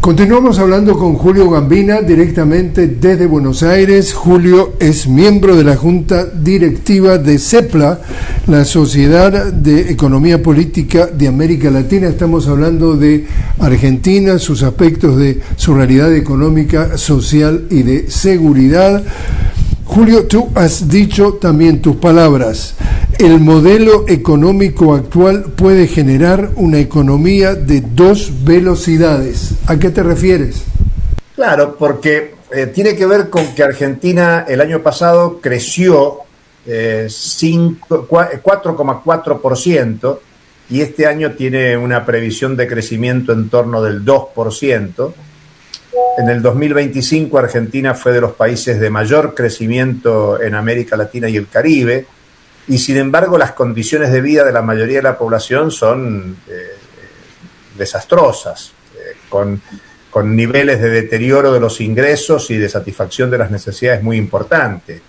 Continuamos hablando con Julio Gambina directamente desde Buenos Aires. Julio es miembro de la Junta Directiva de CEPLA, la Sociedad de Economía Política de América Latina. Estamos hablando de Argentina, sus aspectos de su realidad económica, social y de seguridad. Julio, tú has dicho también tus palabras. El modelo económico actual puede generar una economía de dos velocidades. ¿A qué te refieres? Claro, porque tiene que ver con que Argentina el año pasado creció 4,4% y este año tiene una previsión de crecimiento en torno del 2%. En el 2025 Argentina fue de los países de mayor crecimiento en América Latina y el Caribe, y sin embargo las condiciones de vida de la mayoría de la población son desastrosas, con niveles de deterioro de los ingresos y de satisfacción de las necesidades muy importantes.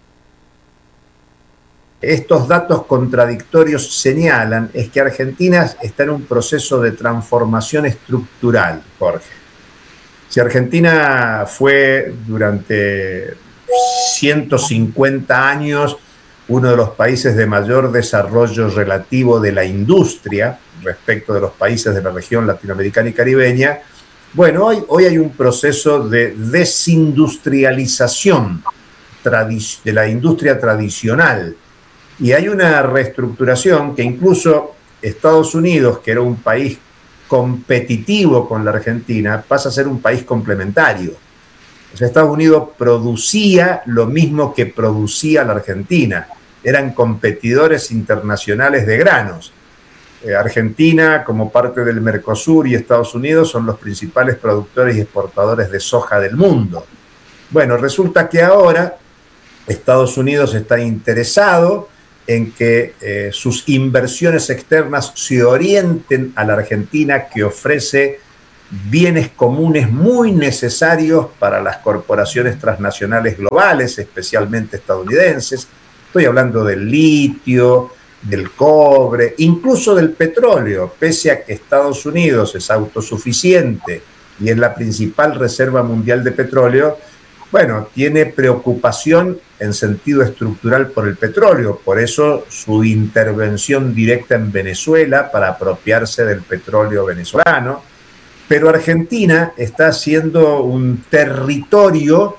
Estos datos contradictorios señalan es que Argentina está en un proceso de transformación estructural, Jorge. Si Argentina fue durante 150 años uno de los países de mayor desarrollo relativo de la industria respecto de los países de la región latinoamericana y caribeña, bueno, hoy hay un proceso de desindustrialización de la industria tradicional y hay una reestructuración que incluso Estados Unidos, que era un país competitivo con la Argentina, pasa a ser un país complementario. O sea, Estados Unidos producía lo mismo que producía la Argentina. Eran competidores internacionales de granos. Argentina, como parte del Mercosur, y Estados Unidos son los principales productores y exportadores de soja del mundo. Bueno, resulta que ahora Estados Unidos está interesado en que sus inversiones externas se orienten a la Argentina, que ofrece bienes comunes muy necesarios para las corporaciones transnacionales globales, especialmente estadounidenses. Estoy hablando del litio, del cobre, incluso del petróleo, pese a que Estados Unidos es autosuficiente y es la principal reserva mundial de petróleo. Bueno, tiene preocupación en sentido estructural por el petróleo, por eso su intervención directa en Venezuela para apropiarse del petróleo venezolano. Pero Argentina está siendo un territorio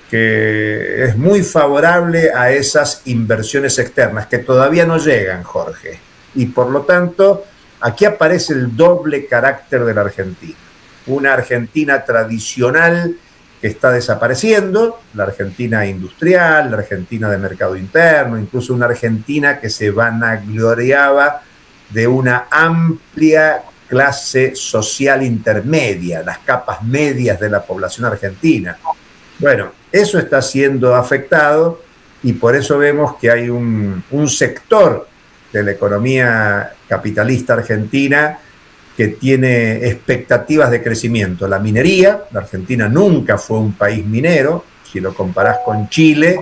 que es muy favorable a esas inversiones externas, que todavía no llegan, Jorge. Y por lo tanto, aquí aparece el doble carácter de la Argentina. Una Argentina tradicional que está desapareciendo, la Argentina industrial, la Argentina de mercado interno, incluso una Argentina que se vanagloriaba de una amplia clase social intermedia, las capas medias de la población argentina. Bueno, eso está siendo afectado y por eso vemos que hay un sector de la economía capitalista argentina que tiene expectativas de crecimiento. La minería, la Argentina nunca fue un país minero. Si lo comparás con Chile,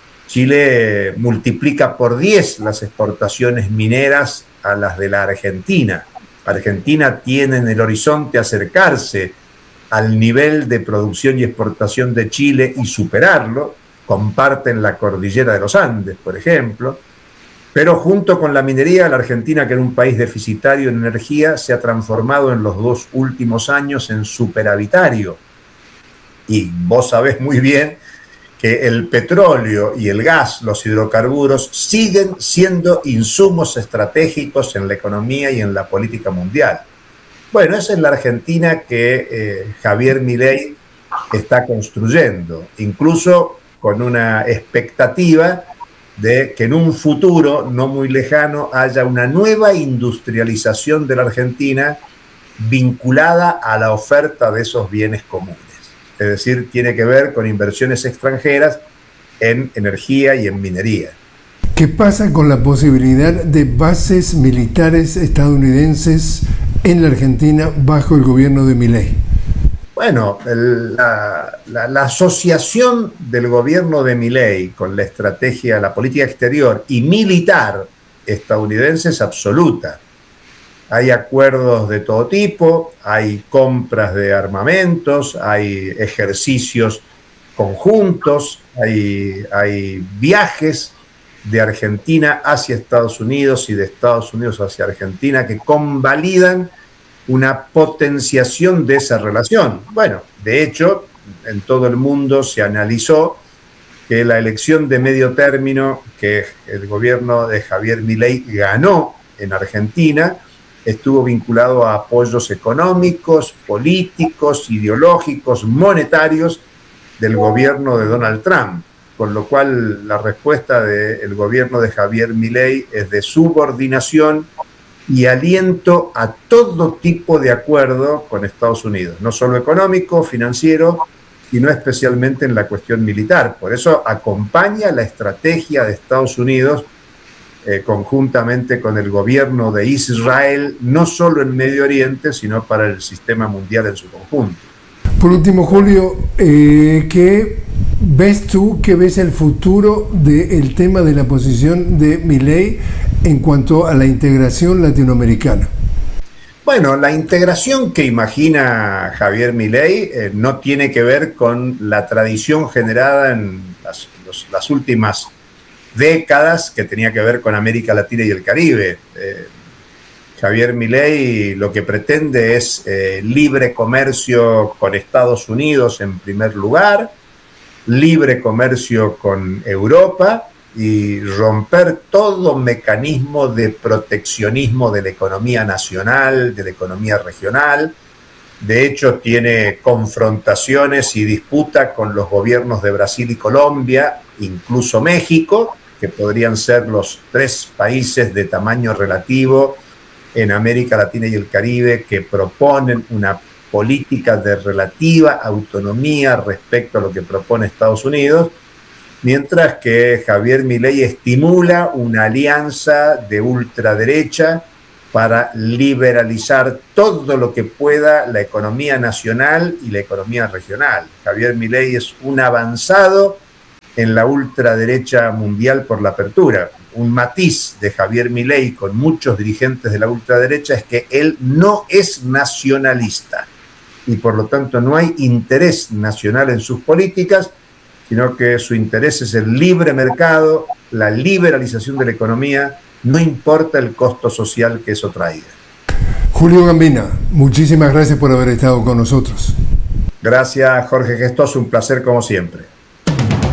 Chile multiplica por 10 las exportaciones mineras a las de la Argentina. Argentina tiene en el horizonte acercarse al nivel de producción y exportación de Chile y superarlo. Comparten la cordillera de los Andes, por ejemplo. Pero junto con la minería, la Argentina, que era un país deficitario en energía, se ha transformado en los 2 últimos años en superavitario. Y vos sabés muy bien que el petróleo y el gas, los hidrocarburos, siguen siendo insumos estratégicos en la economía y en la política mundial. Bueno, esa es la Argentina que Javier Milei está construyendo, incluso con una expectativa de que en un futuro no muy lejano haya una nueva industrialización de la Argentina vinculada a la oferta de esos bienes comunes. Es decir, tiene que ver con inversiones extranjeras en energía y en minería. ¿Qué pasa con la posibilidad de bases militares estadounidenses en la Argentina bajo el gobierno de Milei? Bueno, la asociación del gobierno de Milei con la estrategia, la política exterior y militar estadounidense es absoluta. Hay acuerdos de todo tipo, hay compras de armamentos, hay ejercicios conjuntos, hay viajes de Argentina hacia Estados Unidos y de Estados Unidos hacia Argentina que convalidan una potenciación de esa relación. Bueno, de hecho, en todo el mundo se analizó que la elección de medio término que el gobierno de Javier Milei ganó en Argentina estuvo vinculado a apoyos económicos, políticos, ideológicos, monetarios del gobierno de Donald Trump, con lo cual la respuesta del gobierno de Javier Milei es de subordinación y aliento a todo tipo de acuerdo con Estados Unidos, no solo económico, financiero, sino especialmente en la cuestión militar. Por eso acompaña la estrategia de Estados Unidos conjuntamente con el gobierno de Israel, no solo en Medio Oriente, sino para el sistema mundial en su conjunto. Por último, Julio, ¿qué ves tú, qué ves el futuro del tema de la posición de Milei en cuanto a la integración latinoamericana? Bueno, la integración que imagina Javier Milei no tiene que ver con la tradición generada en las últimas décadas, que tenía que ver con América Latina y el Caribe. Javier Milei lo que pretende es libre comercio con Estados Unidos en primer lugar, libre comercio con Europa y romper todo mecanismo de proteccionismo de la economía nacional, de la economía regional. De hecho, tiene confrontaciones y disputa con los gobiernos de Brasil y Colombia, incluso México, que podrían ser los 3 países de tamaño relativo en América Latina y el Caribe que proponen una política de relativa autonomía respecto a lo que propone Estados Unidos, mientras que Javier Milei estimula una alianza de ultraderecha para liberalizar todo lo que pueda la economía nacional y la economía regional. Javier Milei es un avanzado en la ultraderecha mundial por la apertura. Un matiz de Javier Milei con muchos dirigentes de la ultraderecha es que él no es nacionalista y por lo tanto no hay interés nacional en sus políticas, sino que su interés es el libre mercado, la liberalización de la economía, no importa el costo social que eso traiga. Julio Gambina, muchísimas gracias por haber estado con nosotros. Gracias, Jorge Gestoso, un placer como siempre.